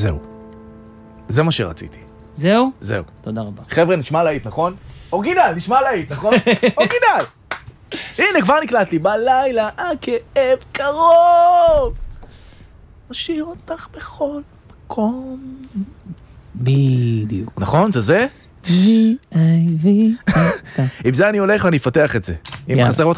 זהו. זה מה שרציתי. זהו? זהו. תודה רבה. חבר'ה, נשמע להיט, נכון? אורגינל, נשמע להיט, נכון? אורגינל! הנה, כבר נקלט לי. בלילה, הכאב קרוב. משאיר אותך בכל מקום. בדיוק. נכון? זה זה? V-I-V. סתם. עם זה אני הולך ואני אפתח את זה. אם יאללה. חסרות